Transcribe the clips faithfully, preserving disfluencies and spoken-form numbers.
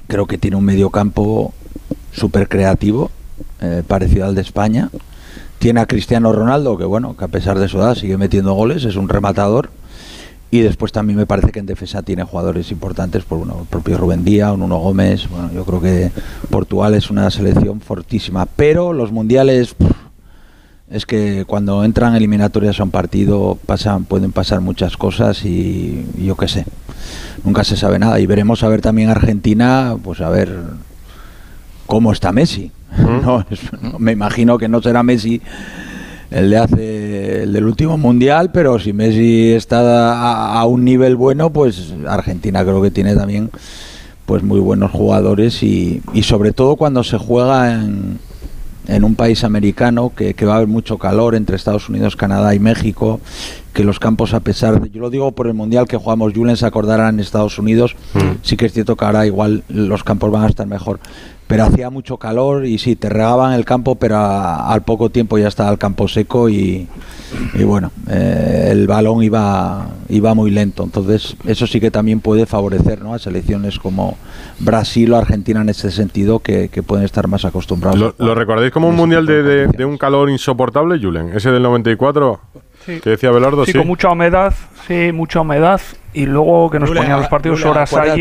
creo que tiene un mediocampo súper creativo, eh, parecido al de España. Tiene a Cristiano Ronaldo, que bueno, que a pesar de su edad sigue metiendo goles, es un rematador. Y después también me parece que en defensa tiene jugadores importantes, por uno, el propio Rubén Díaz, un Nuno Gómez. Bueno, yo creo que Portugal es una selección fortísima, pero los mundiales, pff, es que cuando entran eliminatorias a un partido pasan, pueden pasar muchas cosas y, y yo qué sé, nunca se sabe nada. Y veremos a ver también Argentina, pues a ver cómo está Messi. ¿Mm? No, es, me imagino que no será Messi el de hace el del último mundial, pero si Messi está a, a un nivel bueno, pues Argentina creo que tiene también pues muy buenos jugadores y, y sobre todo cuando se juega en, en un país americano que, que va a haber mucho calor entre Estados Unidos, Canadá y México, que los campos, a pesar de, yo lo digo por el mundial que jugamos, Julen se acordará, en Estados Unidos, mm. sí que es cierto que ahora igual los campos van a estar mejor, pero hacía mucho calor y sí, te regaban el campo, pero a, al poco tiempo ya estaba el campo seco y, y bueno, eh, el balón iba iba muy lento. Entonces eso sí que también puede favorecer, ¿no?, a selecciones como Brasil o Argentina en ese sentido, que, que pueden estar más acostumbrados. ¿Lo, ¿lo recordáis como un mundial de, de, de un calor insoportable, Julen? Ese del noventa y cuatro, sí, que decía Belardo. Sí, sí, con mucha humedad, sí, mucha humedad, y luego que nos Julen, ponían los partidos Julen, horas allí.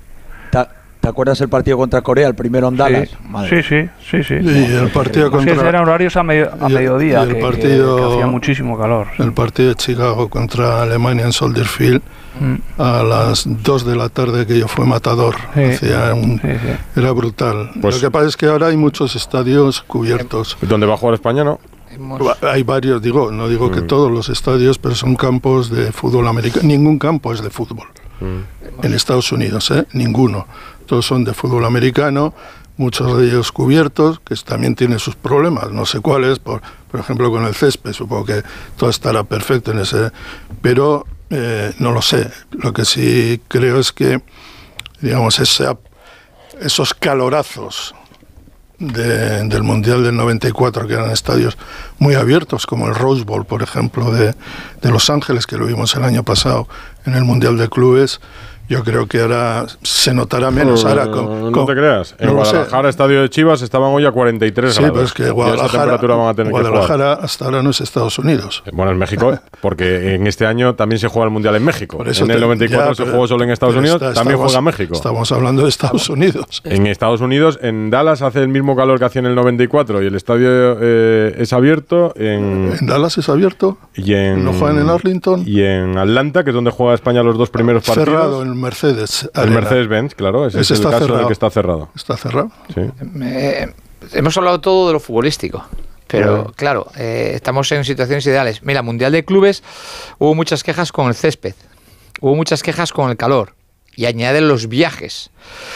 ¿Te acuerdas el partido contra Corea, el primero en Dallas? Sí, sí, sí, sí, sí. Y el partido contra... Sí, eran horarios a, medio, a mediodía, y el que, partido, que, que hacía muchísimo calor. Sí. El partido de Chicago contra Alemania en Soldier Field, mm. a las dos de la tarde, que yo fue matador. Sí. Hacía un, sí, sí. Era brutal. Pues, lo que pasa es que ahora hay muchos estadios cubiertos. ¿Dónde va a jugar España, no? Hay varios, digo, no digo mm. que todos los estadios, pero son campos de fútbol americano. Ningún campo es de fútbol. Mm. En Estados Unidos, ¿eh? Ninguno. Todos son de fútbol americano, muchos de ellos cubiertos, que también tienen sus problemas, no sé cuáles, por, por ejemplo con el césped, supongo que todo estará perfecto en ese, pero eh, no lo sé. Lo que sí creo es que, digamos, ese, esos calorazos de, del Mundial del noventa y cuatro, que eran estadios muy abiertos, como el Rose Bowl, por ejemplo, de, de Los Ángeles, que lo vimos el año pasado en el Mundial de Clubes, yo creo que ahora se notará menos. No, ahora no, con, no con, te creas. En no Guadalajara, estadio de Chivas, estaban hoy a cuarenta y tres sí, grados. Sí, pero es que Guadalajara, esa temperatura van a tener Guadalajara que jugar. Hasta ahora no es Estados Unidos. Bueno, es México, porque en este año también se juega el Mundial en México. Por eso en el te, noventa y cuatro ya, se pero, jugó solo en Estados Unidos, está, está, también estamos, juega México. Estamos hablando de Estados Unidos. En Estados Unidos, en Dallas hace el mismo calor que hacía en el noventa y cuatro y el estadio eh, es abierto. En, ¿En Dallas es abierto? Y en, ¿No juegan en Arlington? Y en Atlanta, que es donde juega España los dos primeros partidos. Cerrado en Mercedes. El Mercedes-Benz, claro, ese, ese es el caso cerrado. En el que está cerrado. ¿Está cerrado? Sí. Eh, hemos hablado todo de lo futbolístico, pero sí, claro, eh, estamos en situaciones ideales. Mira, Mundial de Clubes, hubo muchas quejas con el césped, hubo muchas quejas con el calor, y añaden los viajes.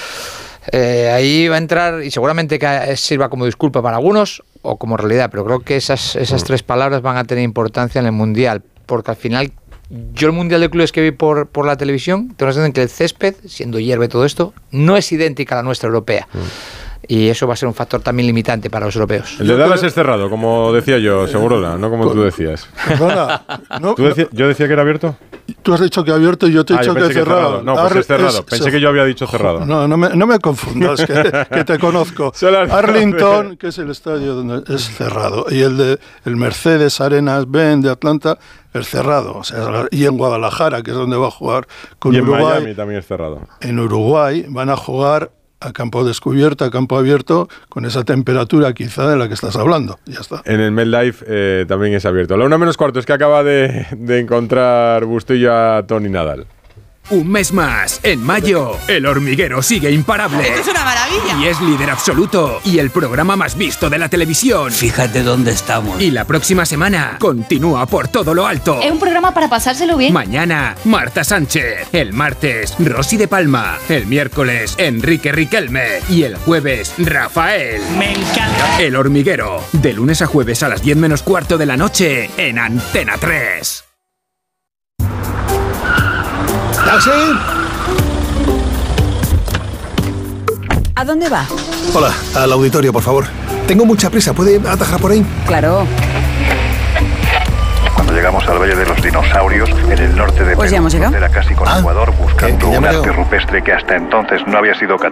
Eh, ahí va a entrar, y seguramente que sirva como disculpa para algunos, o como realidad, pero creo que esas, esas tres palabras van a tener importancia en el Mundial, porque al final... Yo el Mundial de Clubes que vi por, por la televisión, tengo la sensación de que el césped, siendo hierba y todo esto, no es idéntica a la nuestra europea. Mm. Y eso va a ser un factor también limitante para los europeos. El de Dallas es cerrado, como decía yo, Segurola, no como tú decías. Perdona, no, ¿Tú decía, ¿Yo decía que era abierto? Tú has dicho que abierto y yo te he ah, dicho que que cerrado. cerrado. No, pues es cerrado. Es, pensé es, que yo había dicho cerrado. No, no me, no me confundas, que, que te conozco. Arlington, que es el estadio donde es cerrado, y el de el Mercedes Arenas Benz de Atlanta es cerrado. O sea, y en Guadalajara, que es donde va a jugar con y en Uruguay. Miami también es cerrado. En Uruguay van a jugar a campo descubierto, a campo abierto, con esa temperatura quizá de la que estás hablando. Ya está. En el MetLife eh, también es abierto. A la una menos cuarto es que acaba de, de encontrar Bustillo a Tony Nadal. Un mes más, en mayo, El Hormiguero sigue imparable. ¡Esto es una maravilla! Y es líder absoluto, y el programa más visto de la televisión. Fíjate dónde estamos. Y la próxima semana, continúa por todo lo alto. Es un programa para pasárselo bien. Mañana, Marta Sánchez. El martes, Rosy de Palma. El miércoles, Enrique Riquelme. Y el jueves, Rafael. ¡Me encanta! El Hormiguero, de lunes a jueves a las diez menos cuarto de la noche, en Antena tres. ¿Taxi? ¿A dónde va? Hola, al auditorio, por favor. Tengo mucha prisa, ¿puede atajar por ahí? Claro. Cuando llegamos al Valle de los Dinosaurios, en el norte de pues Perú, ya hemos llegado. Era casi con ah, Ecuador, buscando que, que un arte rupestre que hasta entonces no había sido